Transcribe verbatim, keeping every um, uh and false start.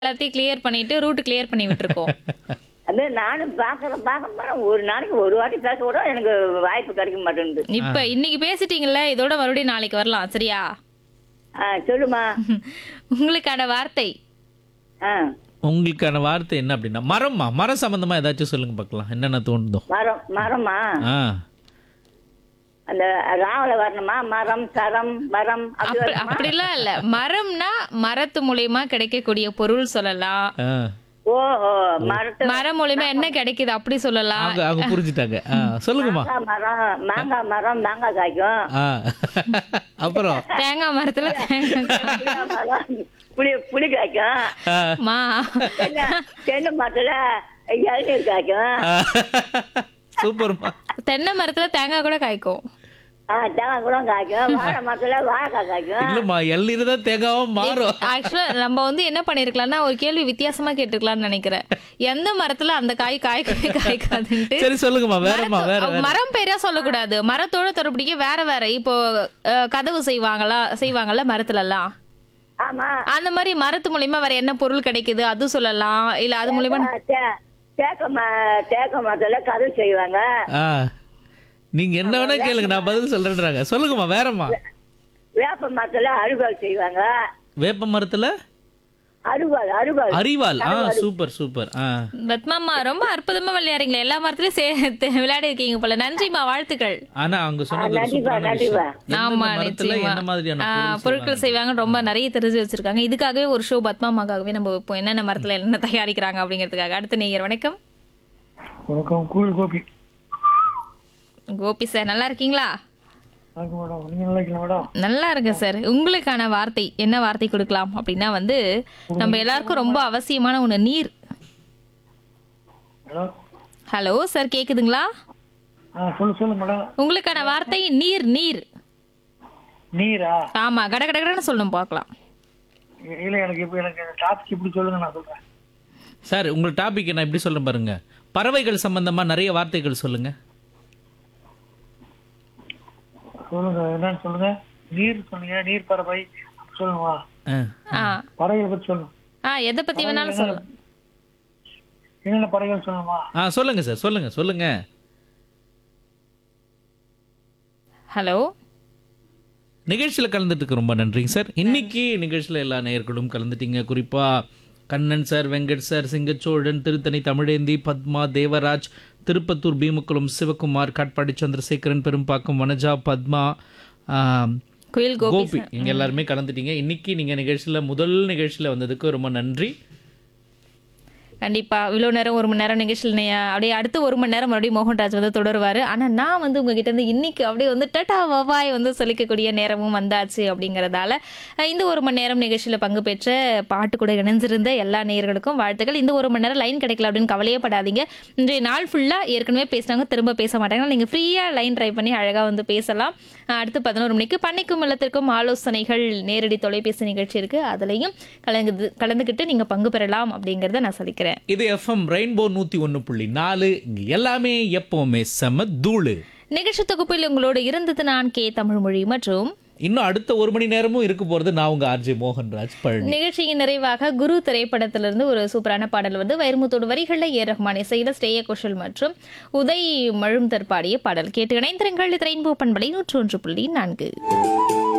எல்லாத்தையும் கிளியர் பண்ணிட்டு route clear பண்ணி விட்டுருக்கோம். அது நானும் பாக்குறேன் பார்க்க போறேன் ஒரு நாளைக்கு ஒரு வாட்டி பேச கூட எனக்கு வாய்ப்பு கிடைக்க மாட்டேங்குது. இப்ப இன்னைக்கு பேசிட்டீங்கல்ல, இதோட மறுபடியும் நாளைக்கு வரலாம். சரியா? ஆ சொல்லுமா. உங்களுக்கான வார்த்தை ஆ உங்களுக்கான வார்த்தை என்ன அப்படின்னா மரம்மா, மரம் சம்பந்தமா ஏதாச்சும் சொல்லுங்க பார்க்கலாம், என்னென்ன தோணுதோ. மரம் மரமா ஆ அந்த ராவல வரணுமா? மரம் சரம் மரம் அப்படி அப்ப- வரணுமா? அப்படிலாம் இல்ல. மரம்னா மரத்து மூலியமா கிடைக்கக்கூடிய பொருள் சொல்லலாம். ஆ ஓஹோ மரத்து மரம் மூலியமா என்ன கிடைக்குது அப்படி சொல்லலாம். அவங்க அவங்க புரிஞ்சுட்டாங்க. ஆ சொல்லுங்கம்மா. மாங்காய் மரம் மாங்காய் மரம் மாங்காய் காய்க்கும். ஆ அப்புறம் தேங்காய் மரத்துல தேங்காய் புளிய மரம் புளி புளி காய்க்கும். ஆ, மா தென்னை தென்னை மரத்துல இளநீர் காய்க்கும். ஆ, சூப்பர்மா. தென்னை மரத்துல தேங்காய் கூட காய்க்கும். ஆ தேங்காய் கூட காய்க்கும். வாழை மரத்துல வாழைக்காய் காய்க்கும். இல்லம்மா, எள்ளீர் தான் தேங்காவும் மாறும். ஆக்சுவலா நம்ம வந்து என்ன பண்ணிருக்கலாம்னா ஒரு கேள்வி வித்தியாசமா கேட்டுக்கலாம்னு நினைக்கிறேன். எந்த மரத்துல அந்த காய் காய்க்கவே காய்க்காதுன்ட்டு. சரி சொல்லுங்கம்மா, வேறம்மா வேற மரத்து- வேற. மரம் பேரா சொல்லக்கூடாது. மரத்தோட தொடர்புடைய வேற வேற. இப்போ அஹ், கதவு செய்வாங்களா செய்வாங்கல்ல மரத்துல எல்லாம். ஆமா அந்த மாதிரி மரத்து மூலியமா வேற என்ன பொருள் கிடைக்குது அது சொல்லலாம். இல்ல அது மூலியமா தே- தேக்க ம- தேக்க மரத்துல கதவு செய்வாங்க. ஆ நீங்க என்ன வேணா கேளுங்க, நான் பதில் சொல்றேன்றாங்க. சொல்லுங்கம்மா, வேறம்மா. வேப்ப மரத்துல அருகால் செய்வாங்க. வேப்ப மரத்துல அருகால் அருகால் அரிவாள். ஆ சூப்பர் சூப்பர். ஆ பத்மாமா ரொம்ப அற்புதமா விளையாடுறீங்களே. எல்லா மரத்துலயும் சேர்த்து விளையாடி இருக்கீங்க போல. நன்றிமா, வாழ்த்துக்கள். ஆனா அவங்க சொன்னது ஒரு நன்றிப்பா, சூப்பரான நன்றிப்பா. விஷயம். எந்தெந்த ஆமா மரத்துல நிச்சயமா. என்ன மாதிரியான ஆ, பொருள் பொருட்கள் செய்வாங்க ரொம்ப நிறைய தெரிஞ்சு வச்சிருக்காங்க. இதுக்காகவே ஒரு ஷோ பத்மாமாக்காகவே நம்ம இப்போ என்னென்ன மரத்துல என்ன தயாரிக்கிறாங்க அப்படிங்கிறதுக்காக. அடுத்த நேயர் வணக்கம். வணக்கம். கோவில் கோபி. கோபி சார் நல்லா இருக்கீங்களா? வணக்கம் மேடம். நீங்க நல்லா இருக்கீங்களா மேடம்? நல்லா இருக்கு சார். உங்களுக்கான வார்த்தை என்ன வார்த்தை கொடுக்கலாம் அப்படின்னா வந்து நம்ம எல்லாருக்கும் ரொம்ப அவசியமான ஒண்ணு நீர். மேடம் ஹலோ சார், கேக்குதுங்களா? ஆ சொல்லு சொல்லு மேடம். உங்களுக்கான வார்த்தை நீர். நீர் நீரா? ஆமா, கட கட கடன்னு சொல்லணும் பார்க்கலாம். இ- இல்ல எனக்கு இப்ப எனக்கு டாபிக் இப்படி சொல்லுங்க, நான் சொல்றேன். சார் உங்க டாபிக் நான் இப்படி சொல்றேன் பாருங்க. பறவைகள் சம்பந்தமா நிறைய வார்த்தைகள் சொல்லுங்க. சொல்லுங்க என்னன்னு சொல்லுங்க. நீர் சொன்னீங்க, நீர் பறவை அப்படி சொல்லுங்களா? ஆ. ஆ பறவைகளை பத்தி சொல்லணும். ஆ எதை பத்தி வேணாலும் சொல்லலாம். என்னென்ன பறவைகள் சொல்லணுமா? ஆ சொல்லுங்க சார், சொல்லுங்க சொல்லுங்க. ஹலோ நிகழ்ச்சியில கலந்துட்டுக்கு ரொம்ப நன்றிங்க சார். இன்னைக்கு நிகழ்ச்சியில எல்லா நேயர்களும் கலந்துட்டீங்க. குறிப்பா கண்ணன் சார், வெங்கட் சார், சிங்கச்சோழன், திருத்தணி தமிழேந்தி, பத்மா, தேவராஜ், திருப்பத்தூர் பீமுக்குளம் சிவகுமார், காட்பாடி சந்திரசேகரன், பெரும்பாக்கம் வனஜா, பத்மா, ஆம், குயில் கோபி கோபி, இங்க எல்லாருமே கலந்துட்டீங்க. இன்னைக்கு நீங்க நிகழ்ச்சியில முதல் நிகழ்ச்சியில வந்ததுக்கு ரொம்ப நன்றி. கண்டிப்பா. இவ்வளோ நேரம் ஒரு மணி நேரம் நிகழ்ச்சியில் நே- அப்படியே அடுத்து ஒரு மணி நேரம் மறுபடியும் மோகன்ராஜ் வந்து தொடருவார். ஆனால் நான் வந்து உங்ககிட்ட இருந்து இன்னைக்கு அப்படியே வந்து டட்டா வவாய் வந்து சொல்லிக்கக்கூடிய நேரமும் வந்தாச்சு. அப்படிங்கிறதால அஹ், இந்த ஒரு மணி நேரம் நிகழ்ச்சியில் பங்கு பெற்ற பாட்டு கூட இணைஞ்சிருந்த எல்லா நேயர்களுக்கும் வாழ்த்துக்கள். இந்த ஒரு மணி நேரம் லைன் கிடைக்கல அப்படின்னு கவலையே படாதீங்க. இன்றைய நாள் ஃபுல்லாக ஏற்கனவே பேசினாங்க, திரும்ப பேச மாட்டாங்க. நீங்கள் ஃப்ரீயாக லைன் ட்ரை பண்ணி அழகாக வந்து பேசலாம். அஹ், அடுத்து பதினோரு மணிக்கு பண்ணைக்கும் இல்லத்திற்கும் ஆலோசனைகள் நேரடி தொலைபேசி நிகழ்ச்சி இருக்குது. அதுலேயும் கலந்து கலந்துக்கிட்டு நீங்கள் பங்கு பெறலாம் அப்படிங்கிறத நான் சொல்லிக்கிறேன். இது எஃப்எம் ரெயின்போ நூத்தி ஒன்னு புள்ளி நாலு. இங்க எல்லாமே எப்பவுமே செம தூளு. நிகழ்ச்சி தொகுப்பில் உங்களோடு இருந்தது நான் கே தமிழ்மொழி மற்றும் இன்னும் அடுத்த ஒரு மணி நேரமும் இருக்க போறது நான் உங்க ஆர்ஜே மோகன்ராஜ் பழனி. நிகழ்ச்சியின் நிறைவாக குரு திரைப்படத்திலிருந்து ஒரு சூப்பரான பாடல் வந்து வைரமுத்தோடு வரிகளில் ஏ ரஹ்மான் இசையில் ஸ்ரேயா கோஷல் மற்றும் உதய் மழுந்தர் பாடிய பாடல் கேட்டு இணைந்திருங்கள். இது ரெயின்போ பண்பலை நூற்றி ஒன்று புள்ளி நான்கு.